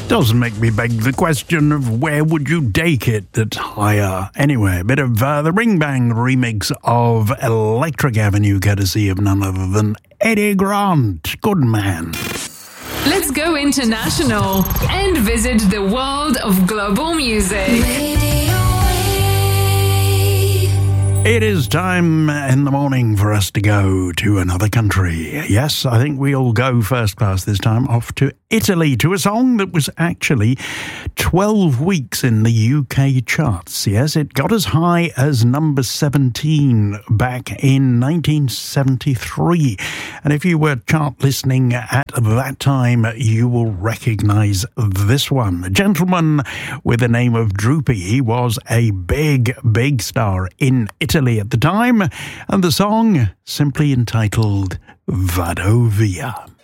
Does make me beg the question of where would you take it that's higher? Anyway, a bit of the Ring Bang remix of Electric Avenue, courtesy of none other than Eddie Grant. Good man. Let's go international and visit the world of global music. It is time in the morning for us to go to another country. Yes, I think we'll go first class this time, off to Italy, to a song that was actually 12 weeks in the UK charts. Yes, it got as high as number 17 back in 1973. And if you were chart listening at that time, you will recognise this one. A gentleman with the name of Droopy. He was a big, big star in Italy at the time, and the song simply entitled Vado Via.